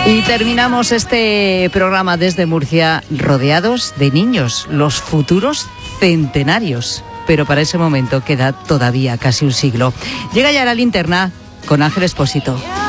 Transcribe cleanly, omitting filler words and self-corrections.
Y terminamos este programa desde Murcia rodeados de niños, los futuros centenarios. Pero para ese momento queda todavía casi un siglo. Llega ya la linterna con Ángel Expósito.